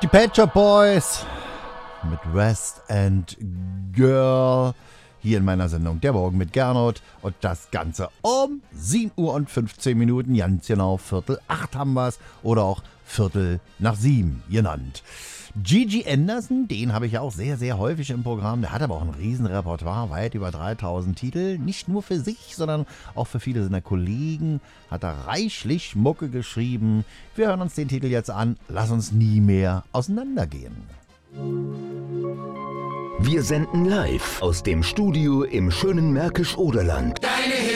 Die Pet Shop Boys mit Rest and Girl hier in meiner Sendung Der Morgen mit Gernot und das Ganze um 7 Uhr und 15 Minuten, ganz genau 7:45 haben wir es oder auch 7:15 genannt. Gigi Anderson, den habe ich ja auch sehr, sehr häufig im Programm. Der hat aber auch ein Riesenrepertoire, weit über 3000 Titel. Nicht nur für sich, sondern auch für viele seiner Kollegen hat er reichlich Mucke geschrieben. Wir hören uns den Titel jetzt an. Lass uns nie mehr auseinandergehen. Wir senden live aus dem Studio im schönen Märkisch-Oderland.